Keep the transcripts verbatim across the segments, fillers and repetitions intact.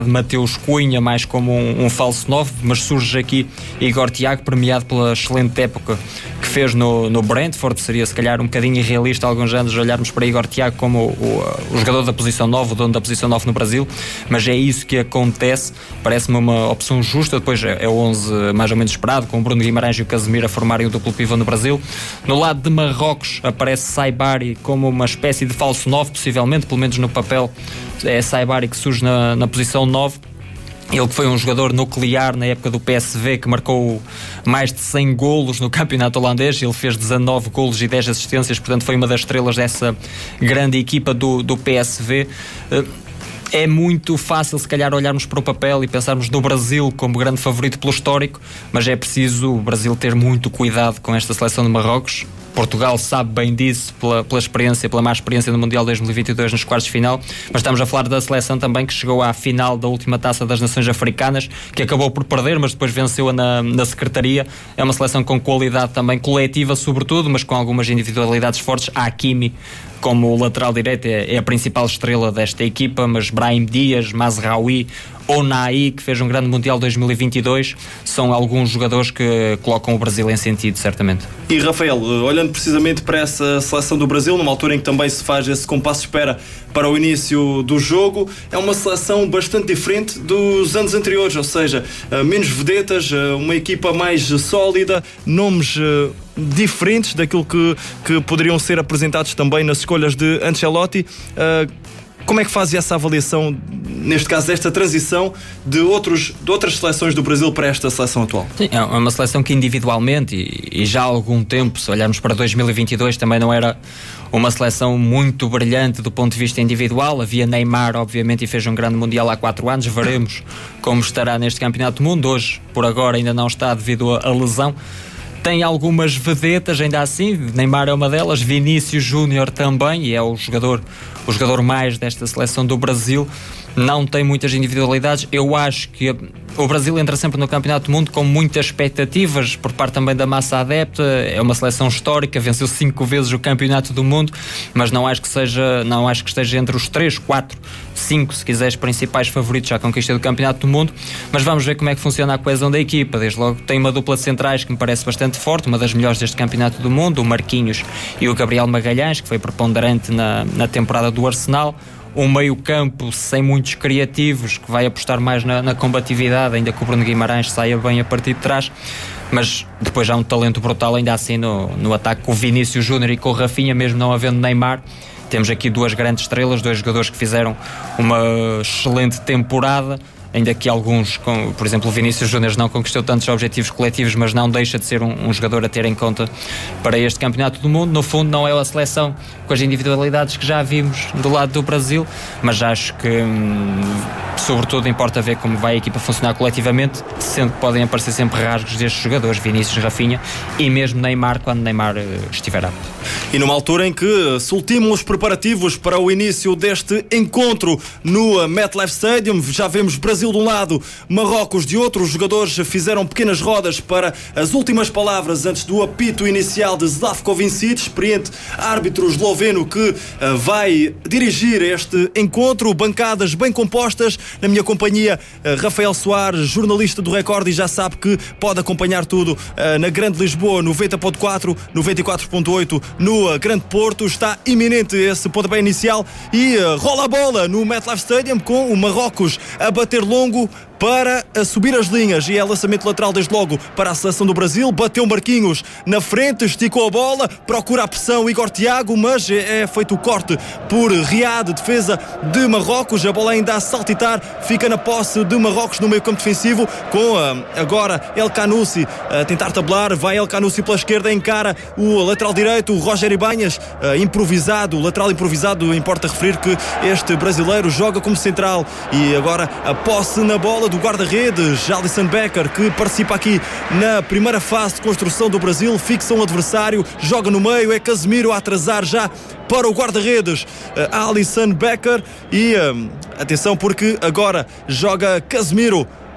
Mateus Cunha mais como um, um falso nove, mas surge aqui Igor Thiago, premiado pela excelente época que fez no, no Brentford. Seria se calhar um bocadinho irrealista há alguns anos olharmos para Igor Thiago como o, o, o jogador da posição nove, o dono da posição nove no Brasil, mas é isso que acontece. Parece-me uma opção justa. Depois é, é o onze mais ou menos esperado, com o Bruno Guimarães e o Casemiro a formarem o duplo pivô no Brasil. No lado de Marrocos aparece Saibari como uma espécie de falso nove, possivelmente, pelo menos no papel é Saibari que surge na, na posição nove. Ele que foi um jogador nuclear na época do P S V, que marcou mais de cem golos no campeonato holandês. Ele fez dezanove golos e dez assistências, portanto foi uma das estrelas dessa grande equipa do, do P S V. É muito fácil se calhar olharmos para o papel e pensarmos no Brasil como grande favorito pelo histórico, mas é preciso o Brasil ter muito cuidado com esta seleção de Marrocos. Portugal sabe bem disso pela, pela experiência, pela má experiência no Mundial dois mil e vinte e dois nos quartos de final, mas estamos a falar da seleção também que chegou à final da última Taça das Nações Africanas, que acabou por perder, mas depois venceu-a na, na Secretaria. É uma seleção com qualidade também coletiva sobretudo, mas com algumas individualidades fortes. A Hakimi, como o lateral direito, é, é a principal estrela desta equipa, mas Brahim Dias, Mazraoui, Ounahi, que fez um grande Mundial dois mil e vinte e dois, são alguns jogadores que colocam o Brasil em sentido, certamente. E Rafael, olhando precisamente para essa seleção do Brasil, numa altura em que também se faz esse compasso de espera para o início do jogo, é uma seleção bastante diferente dos anos anteriores, ou seja, menos vedetas, uma equipa mais sólida, nomes diferentes daquilo que, que poderiam ser apresentados também nas escolhas de Ancelotti. Como é que faz essa avaliação, neste caso, desta transição de, outros, de outras seleções do Brasil para esta seleção atual? Sim, é uma seleção que individualmente, e, e já há algum tempo, se olharmos para dois mil e vinte e dois, também não era uma seleção muito brilhante do ponto de vista individual. Havia Neymar, obviamente, e fez um grande Mundial há quatro anos. Veremos como estará neste Campeonato do Mundo. Hoje, por agora, ainda não está devido à lesão. Tem algumas vedetas, ainda assim. Neymar é uma delas, Vinícius Júnior também, e é o jogador, o jogador mais desta seleção do Brasil. Não tem muitas individualidades. Eu acho que o Brasil entra sempre no Campeonato do Mundo com muitas expectativas por parte também da massa adepta. É uma seleção histórica, venceu cinco vezes o Campeonato do Mundo, mas não acho que seja, não acho que esteja entre os três, quatro, cinco, se quiseres, principais favoritos à conquista do Campeonato do Mundo. Mas vamos ver como é que funciona a coesão da equipa. Desde logo tem uma dupla de centrais que me parece bastante forte, uma das melhores deste Campeonato do Mundo, o Marquinhos e o Gabriel Magalhães, que foi preponderante na, na temporada do Arsenal. Um meio campo sem muitos criativos, que vai apostar mais na, na combatividade, ainda que o Bruno Guimarães saia bem a partir de trás, mas depois há um talento brutal ainda assim no, no ataque, com o Vinícius Júnior e com o Rafinha, mesmo não havendo Neymar. Temos aqui duas grandes estrelas, dois jogadores que fizeram uma excelente temporada, ainda que alguns, como, por exemplo, o Vinícius Júnior não conquistou tantos objetivos coletivos, mas não deixa de ser um, um jogador a ter em conta para este Campeonato do Mundo. No fundo, não é a seleção com as individualidades que já vimos do lado do Brasil, mas acho que, hum, sobretudo, importa ver como vai a equipa funcionar coletivamente, sendo que podem aparecer sempre rasgos destes jogadores, Vinícius, Rafinha e mesmo Neymar, quando Neymar uh, estiver apto. E numa altura em que se ultimam os preparativos para o início deste encontro no MetLife Stadium, já vemos Brasil de um lado, Marrocos de outro. Os jogadores fizeram pequenas rodas para as últimas palavras antes do apito inicial de Zlatko Vincic, experiente árbitro esloveno que uh, vai dirigir este encontro. Bancadas bem compostas, na minha companhia uh, Rafael Soares, jornalista do Record, e já sabe que pode acompanhar tudo uh, na Grande Lisboa, noventa ponto quatro, noventa e quatro ponto oito no uh, Grande Porto. Está iminente esse pontapé inicial e uh, rola a bola no MetLife Stadium, com o Marrocos a bater longo para a subir as linhas, e é lançamento lateral desde logo para a seleção do Brasil. Bateu Marquinhos na frente, esticou a bola, procura a pressão Igor Thiago, mas é feito o corte por Riad, defesa de Marrocos. A bola ainda a saltitar, fica na posse de Marrocos no meio campo defensivo, com agora El Khannoussi a tentar tabelar. Vai El Khannoussi pela esquerda, encara o lateral direito, o Roger Ibanhas, improvisado, lateral improvisado. Importa referir que este brasileiro joga como central, e agora a posse na bola do guarda-redes Alisson Becker, que participa aqui na primeira fase de construção do Brasil. Fixa um adversário, joga no meio, é Casemiro a atrasar já para o guarda-redes uh, Alisson Becker, e uh, atenção, porque agora joga Casemiro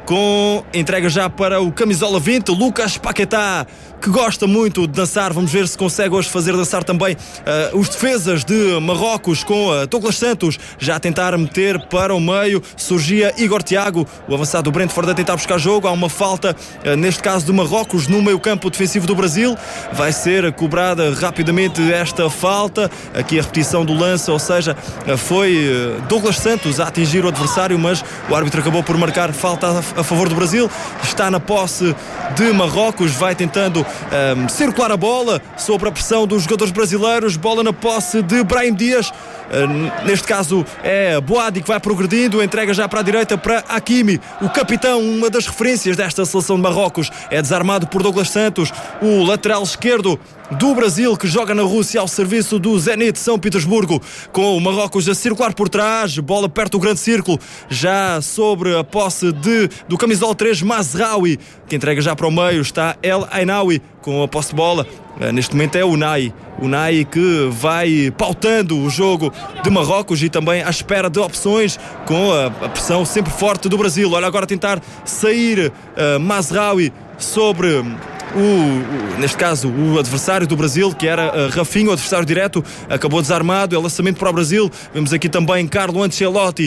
com entrega já para o camisola vinte, Lucas Paquetá, que gosta muito de dançar. Vamos ver se consegue hoje fazer dançar também uh, os defesas de Marrocos, com uh, Douglas Santos já a tentar meter para o meio. Surgia Igor Tiago, o avançado do Brentford, a tentar buscar jogo. Há uma falta, uh, neste caso de Marrocos, no meio campo defensivo do Brasil. Vai ser cobrada rapidamente esta falta. Aqui a repetição do lance, ou seja, uh, foi uh, Douglas Santos a atingir o adversário, mas o árbitro acabou por marcar falta a, a favor do Brasil. Está na posse de Marrocos, vai tentando Um, circular a bola sobre a pressão dos jogadores brasileiros. Bola na posse de Brahim Dias. Uh, neste caso é Boadi que vai progredindo, entrega já para a direita para Hakimi, o capitão, uma das referências desta seleção de Marrocos. É desarmado por Douglas Santos, o lateral esquerdo do Brasil, que joga na Rússia ao serviço do Zenit São Petersburgo, com o Marrocos a circular por trás. Bola perto do grande círculo, já sobre a posse de, do camisola três, Mazraoui, que entrega já para o meio. Está El Ainaoui com a posse de bola. Neste momento é o Unai Unai que vai pautando o jogo de Marrocos e também à espera de opções, com a, a pressão sempre forte do Brasil. Olha agora a tentar sair uh, Mazraoui sobre o, o, neste caso, o adversário do Brasil, que era uh, Rafinha, o adversário direto. Acabou desarmado, é lançamento para o Brasil. Vemos aqui também Carlo Ancelotti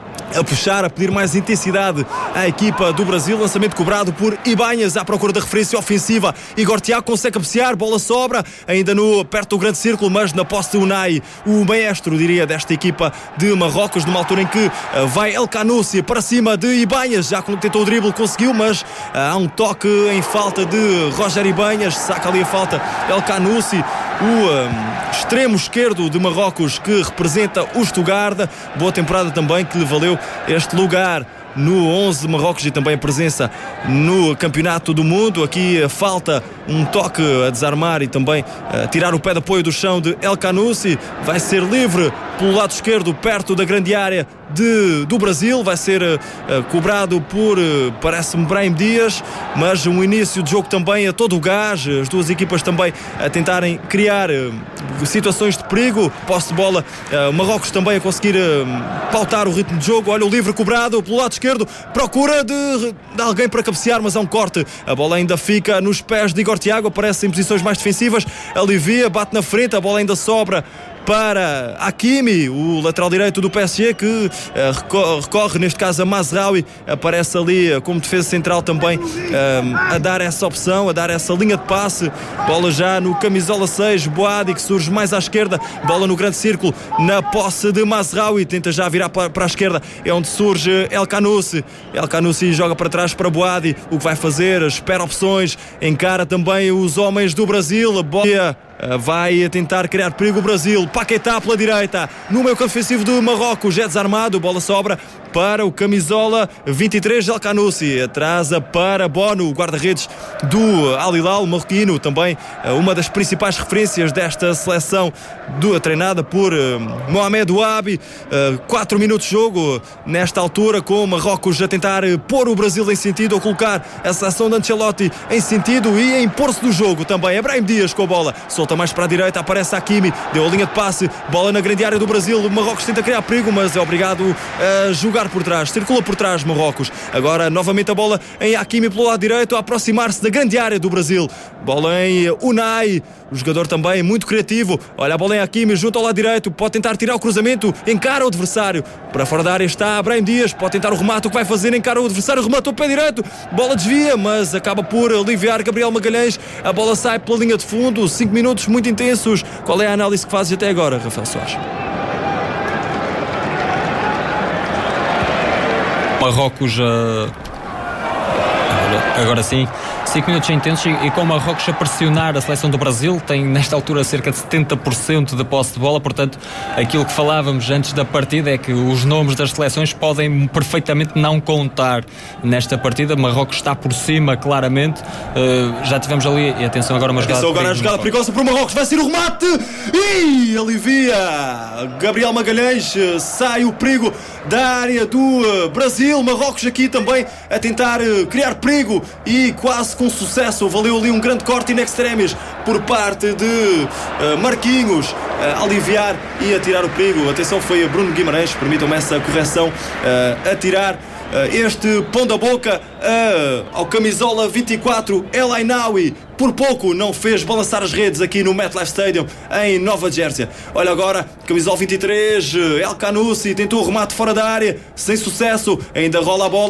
a puxar, a pedir mais intensidade à equipa do Brasil. Lançamento cobrado por Ibanhas à procura da referência ofensiva. Igor Tiago consegue cabecear, bola sobra ainda no, perto do grande círculo, mas na posse de Unai, o maestro, diria, desta equipa de Marrocos, numa altura em que uh, vai El Kanoussi para cima de Ibanhas. Já tentou o drible, conseguiu, mas uh, há um toque em falta de Roger Ibanhas. Saca ali a falta El Kanoussi, o um, extremo esquerdo de Marrocos, que representa o Stuttgart. Boa temporada também, que lhe valeu este lugar no onze de Marrocos e também a presença no Campeonato do Mundo. Aqui falta um toque a desarmar e também a tirar o pé de apoio do chão de El Kanoussi. Vai ser livre pelo lado esquerdo, perto da grande área de, do Brasil. Vai ser uh, cobrado por, uh, parece-me, Brahim Dias, mas um início de jogo também a todo o gás. As duas equipas também a tentarem criar uh, situações de perigo. Posse de bola, uh, Marrocos também a conseguir uh, pautar o ritmo de jogo. Olha o livre cobrado pelo lado esquerdo, procura de, de alguém para cabecear, mas há um corte. A bola ainda fica nos pés de Igor Tiago, aparece em posições mais defensivas, alivia, bate na frente, a bola ainda sobra para Hakimi, o lateral direito do P S G, que uh, recorre, recorre neste caso a Mazraoui, aparece ali uh, como defesa central também, uh, a dar essa opção, a dar essa linha de passe. Bola já no camisola seis, Boadi, que surge mais à esquerda, bola no grande círculo, na posse de Mazraoui, tenta já virar para, para a esquerda, é onde surge El Kanoussi. El Kanoussi joga para trás para Boadi, o que vai fazer? Espera opções, encara também os homens do Brasil. A bola vai tentar criar perigo o Brasil. Paquetá pela direita, no meio campo ofensivo do Marrocos, é desarmado, bola sobra para o camisola vinte e três, El Kanoussi, atrasa para Bono, o guarda-redes do Al Hilal marroquino, também uma das principais referências desta seleção do, treinada por uh, Mohamed Ouabi. quatro uh, minutos de jogo nesta altura, com o Marrocos a tentar uh, pôr o Brasil em sentido, ou colocar a seleção de Ancelotti em sentido e a impor-se do jogo também. É Brahim Dias com a bola, solta mais para a direita, aparece Hakimi, deu a linha de passe, bola na grande área do Brasil. O Marrocos tenta criar perigo, mas é obrigado a jogar por trás, circula por trás Marrocos. Agora novamente a bola em Hakimi pelo lado direito, a aproximar-se da grande área do Brasil. Bola em Unai, o jogador também muito criativo. Olha a bola em Hakimi junto ao lado direito, pode tentar tirar o cruzamento, encara o adversário. Para fora da área está Brahim Dias, pode tentar o remate, o que vai fazer? Encara o adversário, remata o pé direito, bola desvia, mas acaba por aliviar Gabriel Magalhães. A bola sai pela linha de fundo, cinco minutos muito intensos. Qual é a análise que fazes até agora, Rafael Soares? Marrocos, uh, agora, agora sim, cinco minutos intensos, e, e com o Marrocos a pressionar a seleção do Brasil. Tem nesta altura cerca de setenta por cento de posse de bola, portanto aquilo que falávamos antes da partida é que os nomes das seleções podem perfeitamente não contar nesta partida. Marrocos está por cima claramente, uh, já tivemos ali, e atenção agora uma jogada, atenção agora a jogada perigosa para o Marrocos, vai ser o remate e alivia Gabriel Magalhães, sai o perigo da área do Brasil. Marrocos aqui também a tentar criar perigo e quase com sucesso. Valeu ali um grande corte in extremis por parte de uh, Marquinhos, uh, aliviar e a tirar o perigo. Atenção, foi Bruno Guimarães, permitam-me essa correção, uh, a tirar este pão da boca ao camisola vinte e quatro, El Ainaoui. Por pouco não fez balançar as redes aqui no MetLife Stadium em Nova Jersey. Olha agora, camisola vinte e três, El Kanoussi tentou o remate fora da área, sem sucesso, ainda rola a bola.